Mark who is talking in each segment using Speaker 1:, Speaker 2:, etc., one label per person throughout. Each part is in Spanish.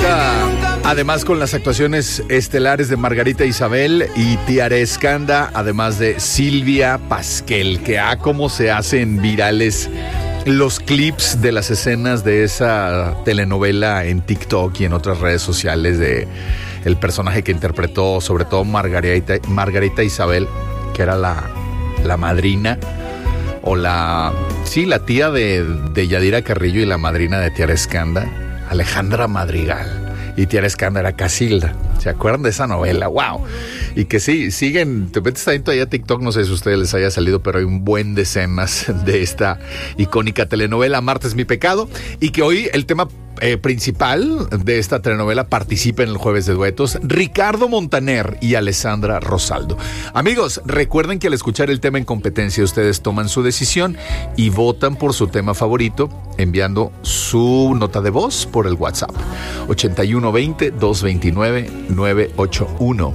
Speaker 1: cuenta además con las actuaciones estelares de Margarita Isabel y Tiare Escanda, además de Silvia Pasquel, que cómo se hacen virales los clips de las escenas de esa telenovela en TikTok y en otras redes sociales de el personaje que interpretó sobre todo Margarita Isabel, que era la madrina o la tía de Yadira Carrillo y la madrina de Tiare Escanda, Alejandra Madrigal. Y Tiare Escanda era Casilda. ¿Se acuerdan de esa novela? ¡Wow! Y que sí, siguen, te metes adentro allá a TikTok, no sé si a ustedes les haya salido, pero hay un buen de escenas de esta icónica telenovela, Marta es mi pecado, y que hoy el tema principal de esta telenovela participa en el Jueves de Duetos, Ricardo Montaner y Alessandra Rosaldo. Amigos, recuerden que al escuchar el tema en competencia, ustedes toman su decisión y votan por su tema favorito, enviando su nota de voz por el WhatsApp 8120-229-981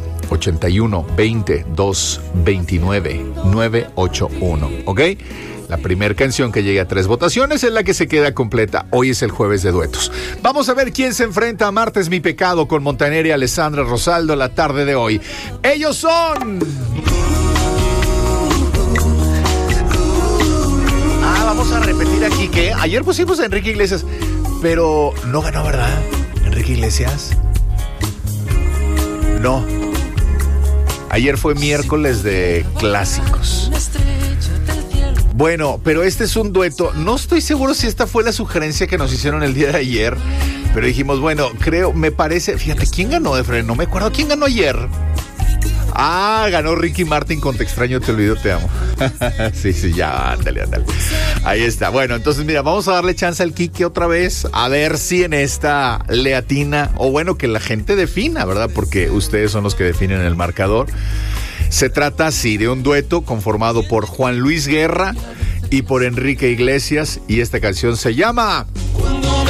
Speaker 1: 8120-229-981, ¿ok? La primera canción que llegue a 3 votaciones es la que se queda completa. Hoy es el Jueves de Duetos. Vamos a ver quién se enfrenta a Marta es mi pecado con Montaner y Alessandra Rosaldo la tarde de hoy. Ellos son... vamos a repetir aquí que ayer pusimos a Enrique Iglesias, pero no ganó, ¿verdad? Enrique Iglesias. No. Ayer fue miércoles de clásicos. Bueno, pero este es un dueto. No estoy seguro si esta fue la sugerencia que nos hicieron el día de ayer, pero dijimos, bueno, me parece, fíjate, ¿quién ganó, Efraín? No me acuerdo, ¿quién ganó ayer? Ganó Ricky Martin con Te extraño, te olvido, te amo. Sí, ya, ándale. Ahí está. Bueno, entonces mira, vamos a darle chance al Quique otra vez, a ver si en esta le atina, o bueno, que la gente defina, ¿verdad? Porque ustedes son los que definen el marcador. Se trata, sí, de un dueto conformado por Juan Luis Guerra y por Enrique Iglesias, y esta canción se llama